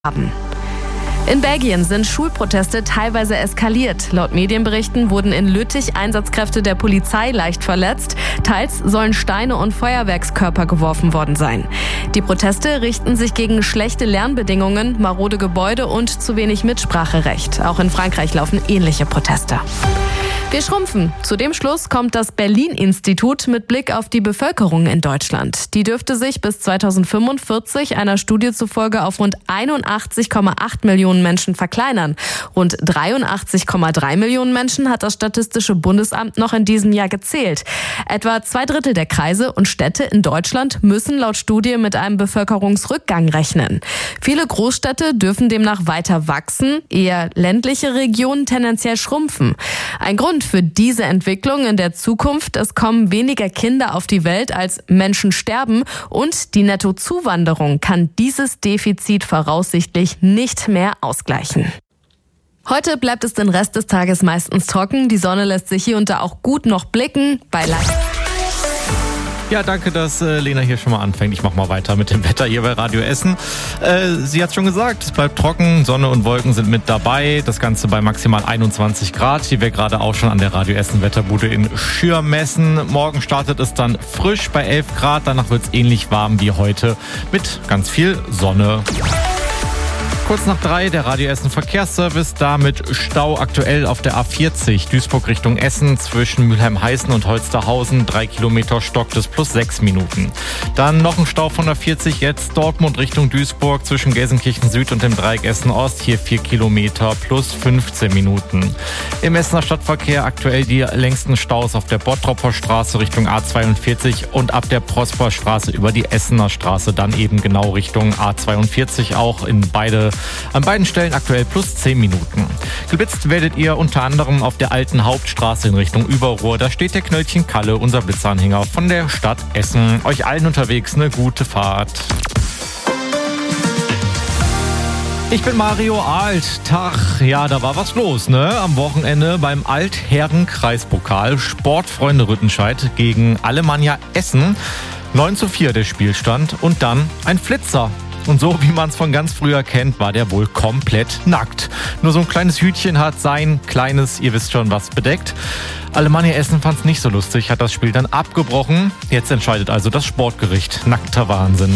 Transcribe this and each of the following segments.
haben. In Belgien sind Schulproteste teilweise eskaliert. Laut Medienberichten wurden in Lüttich Einsatzkräfte der Polizei leicht verletzt. Teils sollen Steine und Feuerwerkskörper geworfen worden sein. Die Proteste richten sich gegen schlechte Lernbedingungen, marode Gebäude und zu wenig Mitspracherecht. Auch in Frankreich laufen ähnliche Proteste. Wir schrumpfen. Zu dem Schluss kommt das Berlin-Institut mit Blick auf die Bevölkerung in Deutschland. Die dürfte sich bis 2045 einer Studie zufolge auf rund 81,8 Millionen Menschen verkleinern. Rund 83,3 Millionen Menschen hat das Statistische Bundesamt noch in diesem Jahr gezählt. Etwa 2/3 der Kreise und Städte in Deutschland müssen laut Studie mit einem Bevölkerungsrückgang rechnen. Viele Großstädte dürfen demnach weiter wachsen, eher ländliche Regionen tendenziell schrumpfen. Ein Grund für diese Entwicklung in der Zukunft: Es kommen weniger Kinder auf die Welt, als Menschen sterben, und die Nettozuwanderung kann dieses Defizit voraussichtlich nicht mehr ausgleichen. Heute bleibt es den Rest des Tages meistens trocken. Die Sonne lässt sich hier und da auch gut noch blicken. Ja, danke, dass Lena hier schon mal anfängt. Ich mach mal weiter mit dem Wetter hier bei Radio Essen. Sie hat schon gesagt, es bleibt trocken, Sonne und Wolken sind mit dabei. Das Ganze bei maximal 21 Grad. Hier wir gerade auch schon an der Radio Essen Wetterbude in Schür messen. Morgen startet es dann frisch bei 11 Grad. Danach wird es ähnlich warm wie heute mit ganz viel Sonne. Kurz nach 3, der Radio Essen Verkehrsservice, da mit Stau aktuell auf der A40 Duisburg Richtung Essen zwischen Mülheim-Heißen und Holsterhausen. 3 Kilometer stockt es plus 6 Minuten. Dann noch ein Stau von der 40 jetzt Dortmund Richtung Duisburg zwischen Gelsenkirchen Süd und dem Dreieck Essen Ost. Hier 4 Kilometer plus 15 Minuten. Im Essener Stadtverkehr aktuell die längsten Staus auf der Bottropper Straße Richtung A42 und ab der Prosperstraße über die Essener Straße dann eben genau Richtung A42 auch an beiden Stellen aktuell plus 10 Minuten. Geblitzt werdet ihr unter anderem auf der alten Hauptstraße in Richtung Überruhr. Da steht der Knöllchen Kalle, unser Blitzanhänger von der Stadt Essen. Euch allen unterwegs eine gute Fahrt. Ich bin Mario Alt. Tag, ja, da war was los, ne? Am Wochenende beim Altherren-Kreispokal Sportfreunde Rüttenscheid gegen Alemannia Essen. 9:4 der Spielstand und dann ein Flitzer. Und so, wie man es von ganz früher kennt, war der wohl komplett nackt. Nur so ein kleines Hütchen hat sein kleines, ihr wisst schon was, bedeckt. Alemannia Essen fand es nicht so lustig, hat das Spiel dann abgebrochen. Jetzt entscheidet also das Sportgericht. Nackter Wahnsinn.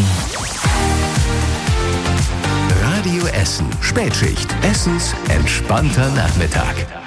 Radio Essen. Spätschicht. Essens entspannter Nachmittag.